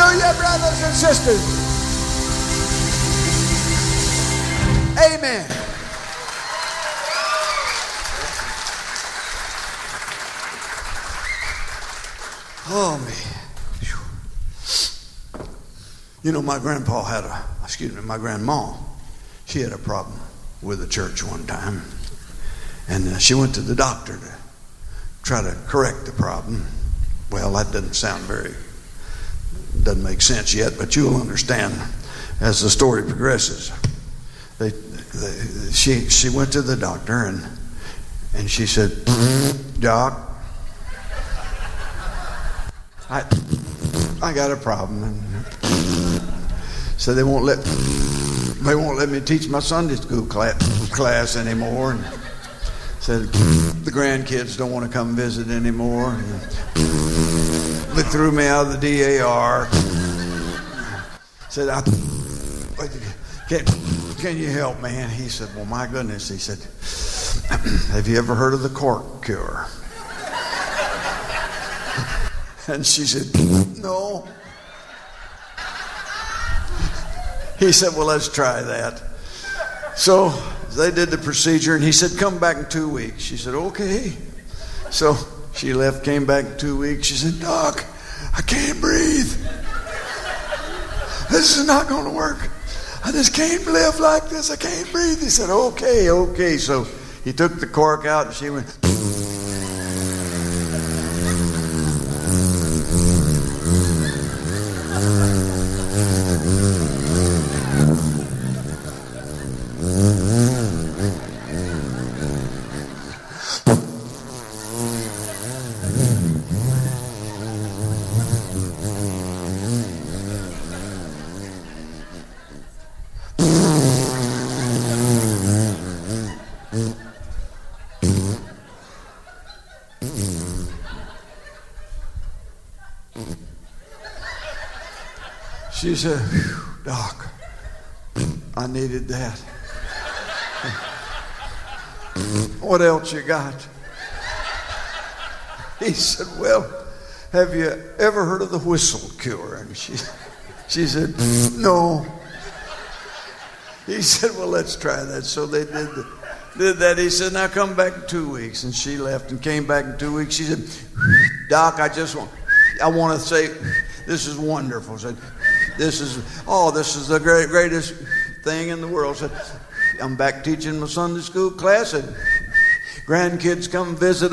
Hallelujah, brothers and sisters. Amen. Oh, man. You know, my grandma, she had a problem with the church one time. And she went to the doctor to try to correct the problem. Well, that doesn't make sense yet, but you'll understand as the story progresses. She went to the doctor and she said, Doc, I got a problem. And so they won't let me teach my Sunday school class anymore. And said the grandkids don't want to come visit anymore. And they threw me out of the DAR. Said, can you help me? And he said, well, my goodness. He said, have you ever heard of the cork cure? And she said, no. He said, well, let's try that. So they did the procedure, and he said, come back in 2 weeks. She said, okay. So she left, came back in 2 weeks. She said, Doc, I can't breathe. This is not going to work. I just can't live like this. I can't breathe. He said, okay. So he took the cork out, and she went... She said, Doc, I needed that. What else you got? He said, well, have you ever heard of the whistle cure? And she said, no. He said, well, let's try that. So they did that. He said, now come back in 2 weeks. And she left and came back in 2 weeks. She said, Doc, I want to say, this is wonderful. Said, this is the greatest thing in the world. Said, I'm back teaching my Sunday school class, and grandkids come visit